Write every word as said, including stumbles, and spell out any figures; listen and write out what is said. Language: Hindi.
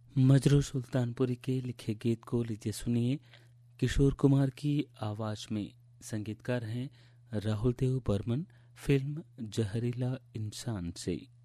मजरू सुल्तानपुरी के लिखे गीत को लीजिए सुनिए। किशोर कुमार की आवाज में संगीतकार हैं राहुल देव बर्मन। फिल्म जहरीला इंसान से।